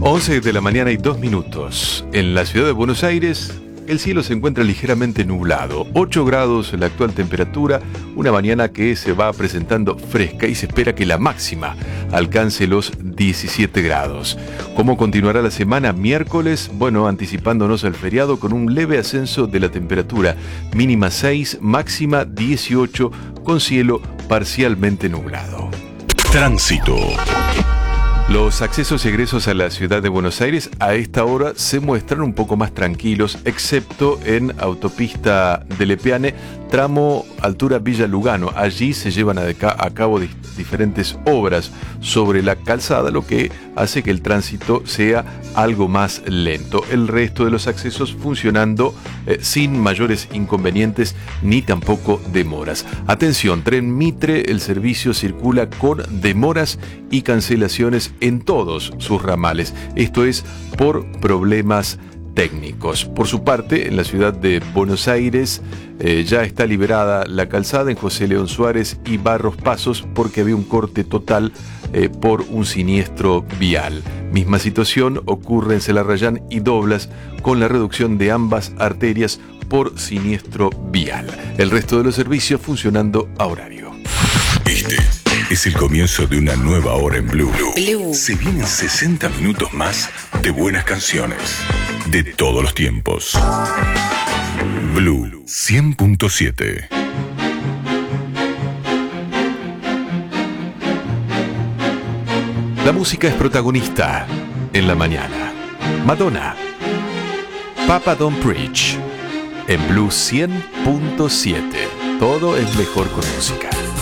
11 de la mañana y 2 minutos. En la ciudad de Buenos Aires, el cielo se encuentra ligeramente nublado. 8 grados la actual temperatura, una mañana que se va presentando fresca y se espera que la máxima alcance los 17 grados. ¿Cómo continuará la semana? Miércoles, anticipándonos al feriado con un leve ascenso de la temperatura, mínima 6, máxima 18, con cielo parcialmente nublado. Tránsito. Los accesos y egresos a la ciudad de Buenos Aires a esta hora se muestran un poco más tranquilos, excepto en autopista de Lepeane, tramo altura Villa Lugano. Allí se llevan a cabo diferentes obras sobre la calzada, lo que hace que el tránsito sea algo más lento. El resto de los accesos funcionando sin mayores inconvenientes ni tampoco demoras. Atención, Tren Mitre, el servicio circula con demoras y cancelaciones en todos sus ramales. Esto es por problemas técnicos. Por su parte, en la ciudad de Buenos Aires ya está liberada la calzada en José León Suárez y Barros Pasos porque había un corte total por un siniestro vial. Misma situación ocurre en Celarrayán y Doblas con la reducción de ambas arterias por siniestro vial. El resto de los servicios funcionando a horario. Este es el comienzo de una nueva hora en Blue. Se vienen 60 minutos más de buenas canciones de todos los tiempos. Blue 100.7. La música es protagonista en la mañana. Madonna, Papa Don't Preach, en Blue 100.7. Todo es mejor con música.